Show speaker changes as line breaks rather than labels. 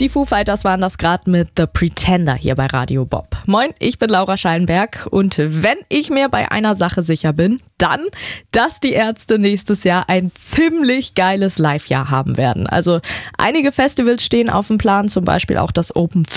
Die Foo Fighters waren das gerade mit The Pretender hier bei Radio Bob. Moin, ich bin Laura Schallenberg und wenn ich mir bei einer Sache sicher bin, dann, dass die Ärzte nächstes Jahr ein ziemlich geiles Live-Jahr haben werden. Also einige Festivals stehen auf dem Plan, zum Beispiel auch das Open